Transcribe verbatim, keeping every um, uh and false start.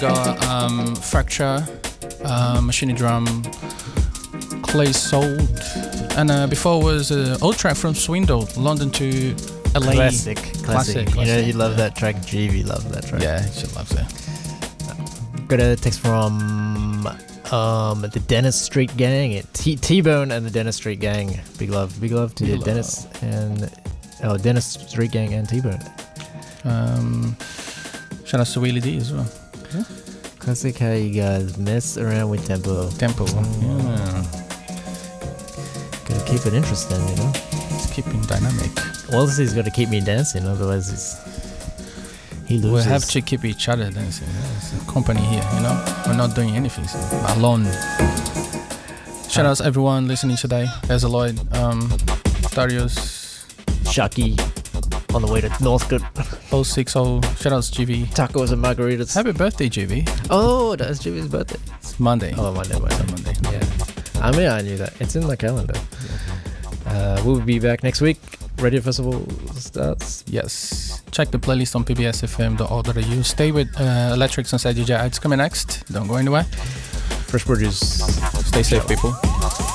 Got um, Fracture, uh, Machine Drum, Clay Sold, and uh, before was an old track from Swindle, London to L A. Classic, classic. Classic, You know, classic, you love yeah. that track. G V loves that track. Yeah, she loves it. Got a text from um, the Dennis Street Gang. It T- T-Bone and the Dennis Street Gang. Big love, big love to Big love. Dennis and oh, Dennis Street Gang and T-Bone. Um, shout out to Wheelie D as well. Yeah. Classic how you guys mess around with tempo. Tempo. Yeah. Gotta keep it interesting, you know. It's keeping dynamic. Wellesley's got to keep me dancing, otherwise he's, he loses. We have to keep each other dancing. It's a company here, you know. We're not doing anything so alone. Shout out to everyone listening today. There's Lloyd, um, Darius, Shaki on the way to Northcote. oh six oh. Shout out to G V. Tacos and margaritas. Happy birthday, G V. Oh, that's Jimmy's birthday. It's Monday. Oh, Monday, It's Monday. on Monday. Yeah. I mean, I knew that. It's in the calendar. Uh, we'll be back next week. Radio Festival starts. Yes. Check the playlist on p b s f m dot org dot a u. Stay with uh, Electric Sunset D J. It's coming next. Don't go anywhere. Fresh produce. Stay safe, people.